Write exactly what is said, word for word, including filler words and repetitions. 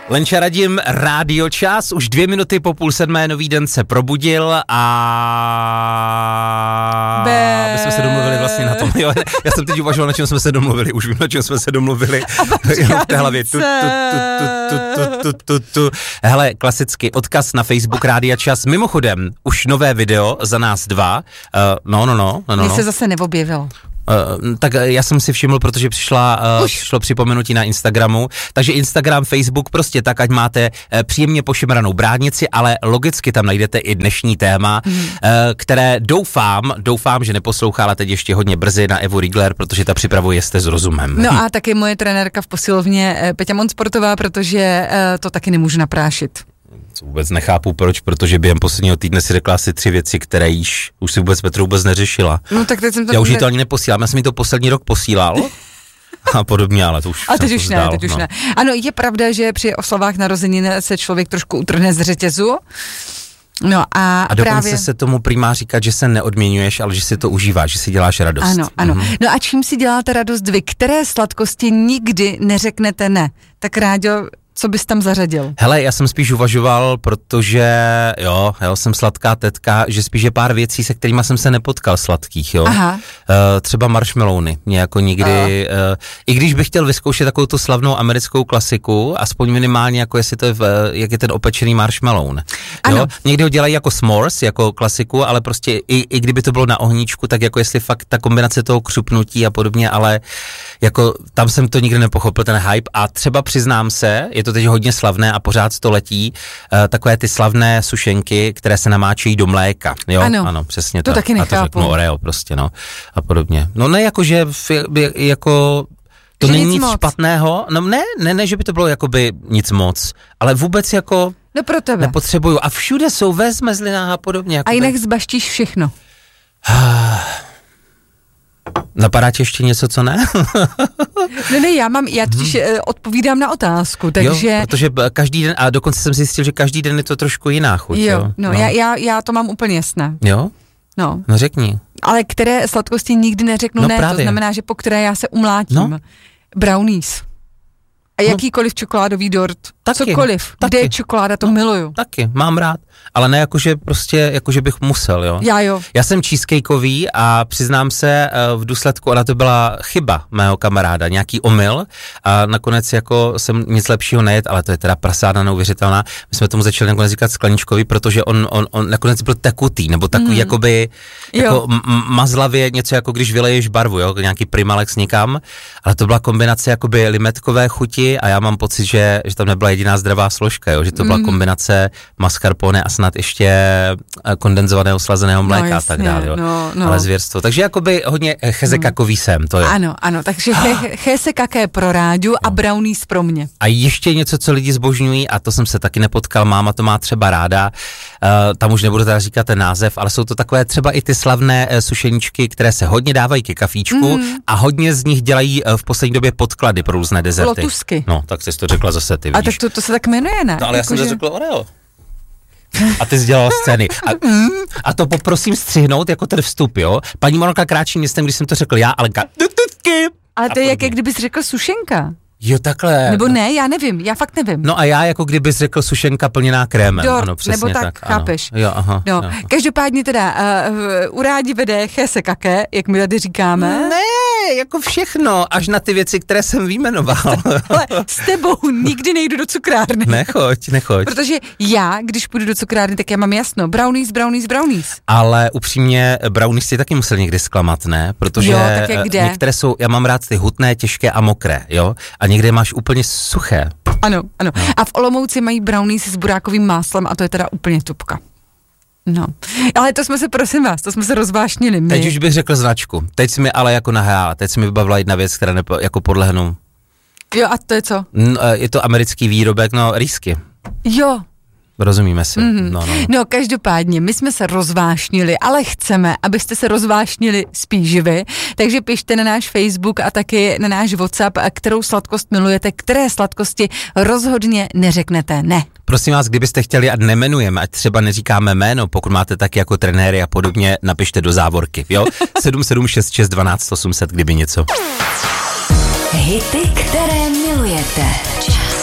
Lenča Radim, Rádio Čas, už dvě minuty po půl sedmé, nový den se probudil a... Bé. My jsme se domluvili vlastně na tom, jo, já jsem teď uvažoval, na čem jsme se domluvili, už vím, na čem jsme se domluvili, jenom v té hlavě, tu, tu, tu, tu, tu, tu, tu, tu. Hele, klasicky odkaz na Facebook Rádia Čas, mimochodem, už nové video za nás dva, uh, no, no, no, no, no. Mně se zase neobjevilo. Uh, tak já jsem si všiml, protože přišla, uh, přišlo připomenutí na Instagramu, takže Instagram, Facebook, prostě tak, ať máte uh, příjemně pošemranou brádnici, ale logicky tam najdete i dnešní téma, hmm. uh, které doufám, doufám, že neposlouchá, ale teď ještě hodně brzy na Evu Riegler, protože ta připravuje Jste s rozumem. No a taky moje trenérka v posilovně Peťa Monsportová, protože uh, to taky nemůžu naprášit. Vůbec nechápu proč, protože během posledního týdne si řekla asi tři věci, které již už si vůbec Petru vůbec neřešila. No tak teď jsem to... Já už jí to ani neposílám, já jsem mi to poslední rok posílal a podobně, ale to už a teď už vzdál, ne, teď už no. ne. Ano, je pravda, že při oslavách narozenin se člověk trošku utrhne z řetězu. No a, a dokonce právě... se tomu prý má říkat, že se neodměňuješ, ale že si to užíváš, že si děláš radost. Ano, ano. Mhm. No a čím si děláte radost vy? Které sladkosti nikdy neřeknete ne? Tak Ráďo, co bys tam zařadil? Hele, já jsem spíš uvažoval, protože jo, jo, jsem sladká tetka, že spíš je pár věcí, se kterýma jsem se nepotkal sladkých, jo. Aha. Uh, třeba marshmallowny, mě jako nikdy, uh, i když bych chtěl vyzkoušet takovou tu slavnou americkou klasiku, aspoň minimálně jako jestli to je, v, jak je ten opečený marshmallow. Jo? Někdy ho dělají jako s'mores, jako klasiku, ale prostě i, i kdyby to bylo na ohníčku, tak jako jestli fakt ta kombinace toho křupnutí a podobně, ale jako tam jsem to nikdy nepochopil, ten hype, a třeba přiznám se, je to teď hodně slavné a pořád to letí, uh, takové ty slavné sušenky, které se namáčejí do mléka, jo? Ano, ano, přesně to tak. taky nechápu. A to řeknu Oreo prostě, no, a podobně. No ne, jakože, jako, to že není nic nic moc. špatného, no ne, ne, ne, že by to bylo jakoby nic moc, ale vůbec jako no pro tebe. nepotřebuju. A všude jsou ve zmezlinách a podobně. Jakoby. A jinak zbaštíš všechno. Napadá ti ještě něco, co ne? Ne, ne, já mám, já totiž hmm. odpovídám na otázku, takže... Jo, protože každý den, a dokonce jsem zjistil, že každý den je to trošku jiná chuť, jo. Jo, no, no. Já, já, já to mám úplně jasné. Jo? No. No řekni. Ale které sladkosti nikdy neřeknu No ne, právě. to znamená, že po které já se umlátím. No. Brownies. A jakýkoliv čokoládový dort. Taky, Cokoliv. taky. Kde je čokoláda, to no, miluju. Taky, mám rád. Ale ne jakože prostě, jakože bych musel, jo. Já jo. Já jsem cheesecakeový a přiznám se, v důsledku, ona to byla chyba mého kamaráda, nějaký omyl a nakonec jako jsem nic lepšího nejet, ale to je teda prasáda neuvěřitelná. My jsme tomu začali nakonec říkat skleničkový, protože on, on, on nakonec byl tekutý, nebo takový mm. jakoby, jako m- mazlavě, něco jako když vyleješ barvu, jo, nějaký Primalex někam, ale to byla kombinace jakoby limetkové chuti a já mám pocit, že, že tam nebyla jediná zdravá složka, jo, že to byla mm. kombinace mascarpone a snad ještě kondenzovaného slazeného mléka no, a tak dále, jo. No, no. Ale zvěrstvo. Takže jakoby hodně chezekakový jsem, to je. Ano, ano, takže chezekaké pro Ráďu a brownies pro mě. A ještě něco, co lidi zbožňují, a to jsem se taky nepotkal, máma to má třeba ráda, uh, tam už nebudu teda říkat ten název, ale jsou to takové třeba i ty slavné uh, sušeničky, které se hodně dávají ke kafíčku mm. a hodně z nich dělají uh, v poslední době podklady pro různé dezerty. Lotusky. No, tak jsi to řekla zase ty, A vidíš. tak to, to se tak jmenuje, ne? No, ale já jako jsem že... to řekl Oreo. A ty jsi dělala scény. A, a to poprosím střihnout jako ten vstup, jo? Paní Monika kráčí městem, když jsem to řekl já, Alenka. Ale to je jak, jak kdybys řekl sušenka. Jo, takhle. Nebo ne, já nevím, já fakt nevím. No a já jako kdybys řekl sušenka plněná krémem. Dort, ano, přesně nebo tak, tak chápeš. Ano. Jo, aha. No, Jo. každopádně teda uh, u Rádi vede chezekaké, jak my tady říkáme. Ne, jako všechno, až na ty věci, které jsem vyjmenoval. Ale s tebou nikdy nejdu do cukrárny. Nechoď, nechoď. Protože já, když půjdu do cukrárny, tak já mám jasno, brownies, brownies, brownies. Ale upřímně, brownies si taky musel někdy zklamat, ne? Protože jo, tak jak kde? Některé jsou, já mám rád ty hutné, těžké a mokré, jo? A někde máš úplně suché. Ano, ano. No. A v Olomouci mají brownies s burákovým máslem a to je teda úplně tupka. No, ale to jsme se, prosím vás, to jsme se rozvášnili my. Teď už bych řekl značku. Teď jsi mi ale jako nahrála, teď jsi mi vybavila jedna věc, která nepo, jako podlehnu. Jo, a to je co? No, je to americký výrobek, no, rýsky. Jo. Rozumíme si. Mm-hmm. No, no. no, každopádně, my jsme se rozvášnili, ale chceme, abyste se rozvášnili spíš vy, takže pište na náš Facebook a taky na náš WhatsApp, kterou sladkost milujete, které sladkosti rozhodně neřeknete ne. Prosím vás, kdybyste chtěli, a nemenujeme, ať třeba neříkáme jméno, pokud máte taky jako trenéry a podobně, napište do závorky, jo? sedm sedm šest šest dvanáct osm set, kdyby něco. Hity, které milujete.